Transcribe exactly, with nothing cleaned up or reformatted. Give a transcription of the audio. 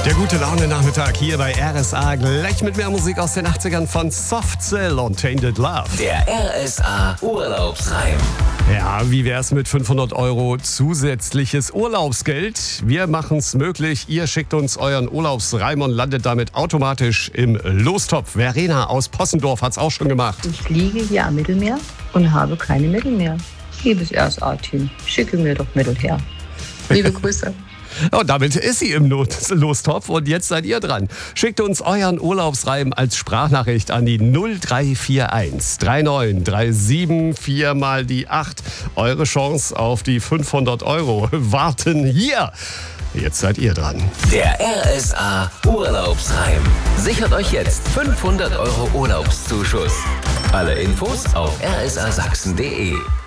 Der gute Laune-Nachmittag hier bei R S A. Gleich mit mehr Musik aus den achtzigern von Soft Cell und Tainted Love. Der R S A Urlaubsreim. Ja, wie wär's mit fünfhundert Euro zusätzliches Urlaubsgeld? Wir machen's möglich. Ihr schickt uns euren Urlaubsreim und landet damit automatisch im Lostopf. Verena aus Possendorf hat's auch schon gemacht. Ich liege hier am Mittelmeer und habe keine Mittel mehr. Liebes R S A-Team, schicke mir doch Mittel her. Liebe Grüße. Und damit ist sie im Not- Lostopf und jetzt seid ihr dran. Schickt uns euren Urlaubsreim als Sprachnachricht an die null drei vier eins drei neun drei sieben vier mal die acht. Eure Chance auf die fünfhundert Euro warten hier. Jetzt seid ihr dran. Der R S A Urlaubsreim. Sichert euch jetzt fünfhundert Euro Urlaubszuschuss. Alle Infos auf r s a sachsen punkt d e.